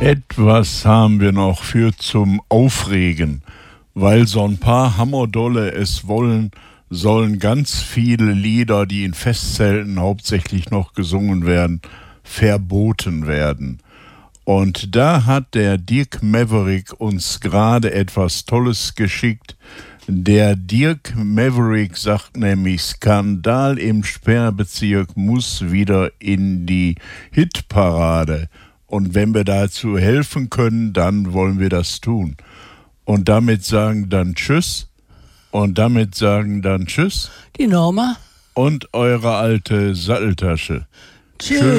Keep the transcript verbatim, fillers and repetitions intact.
Etwas haben wir noch für zum Aufregen, weil so ein paar Hammerdolle es wollen, sollen ganz viele Lieder, die in Festzelten hauptsächlich noch gesungen werden, verboten werden. Und da hat der Dirk Maverick uns gerade etwas Tolles geschickt. Der Dirk Maverick sagt nämlich, Skandal im Sperrbezirk muss wieder in die Hitparade. Und wenn wir dazu helfen können, dann wollen wir das tun. Und damit sagen dann Tschüss. Und damit sagen dann Tschüss. Die Norma. Und eure alte Satteltasche. Tschüss.